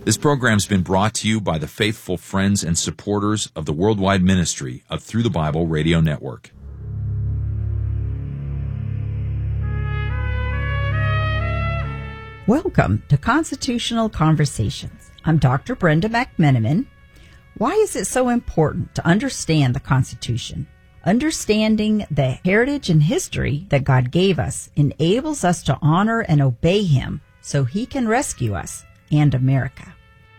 This program's been brought to you by the faithful friends and supporters of the worldwide ministry of Through the Bible Radio Network. Welcome to Constitutional Conversations. I'm Dr. Brenda McMenamin. Why is it so important to understand the Constitution? Understanding the heritage and history that God gave us enables us to honor and obey Him so He can rescue us and America.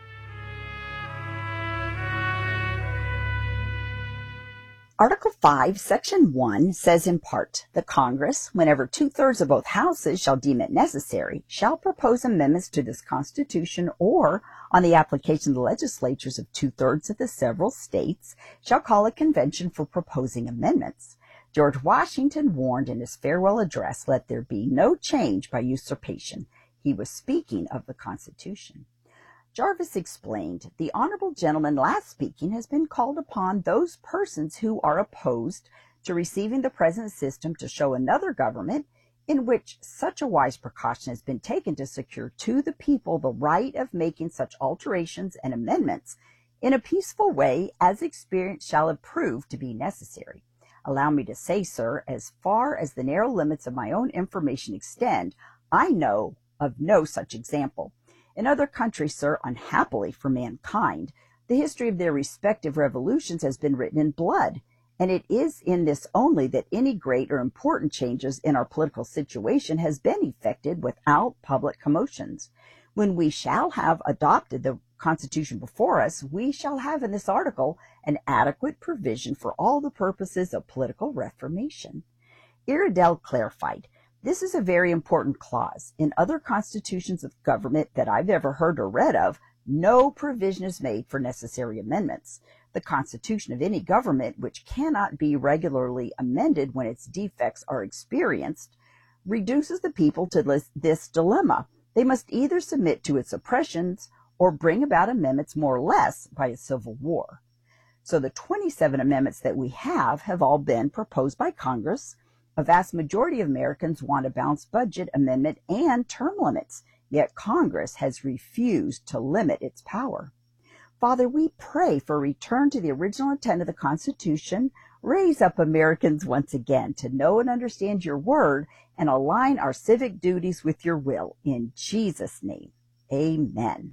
Article 5, Section 1 says in part, the Congress, whenever 2/3 of both houses shall deem it necessary, shall propose amendments to this Constitution, or, on the application of the legislatures of 2/3 of the several states, shall call a convention for proposing amendments. George Washington warned in his farewell address, let there be no change by usurpation. He was speaking of the Constitution. Jarvis explained, the honorable gentleman last speaking has been called upon those persons who are opposed to receiving the present system to show another government in which such a wise precaution has been taken to secure to the people the right of making such alterations and amendments in a peaceful way as experience shall have proved to be necessary. Allow me to say, sir, as far as the narrow limits of my own information extend, I know of no such example. In other countries, sir, unhappily for mankind, the history of their respective revolutions has been written in blood, and it is in this only that any great or important changes in our political situation has been effected without public commotions. When we shall have adopted the Constitution before us, we shall have in this article an adequate provision for all the purposes of political reformation. Iredell clarified, this is a very important clause. In other constitutions of government that I've ever heard or read of, no provision is made for necessary amendments. The constitution of any government which cannot be regularly amended when its defects are experienced reduces the people to this dilemma. They must either submit to its oppressions or bring about amendments more or less by a civil war. So the 27 amendments that we have all been proposed by Congress. A vast majority of Americans want a balanced budget amendment and term limits, yet Congress has refused to limit its power. Father, we pray for a return to the original intent of the Constitution. Raise up Americans once again to know and understand your word and align our civic duties with your will. In Jesus' name, amen.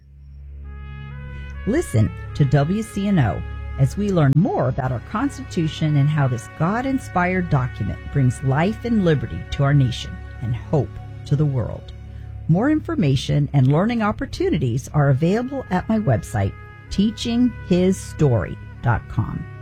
Listen to WCNO as we learn more about our Constitution and how this God-inspired document brings life and liberty to our nation and hope to the world. More information and learning opportunities are available at my website, teachinghisstory.com.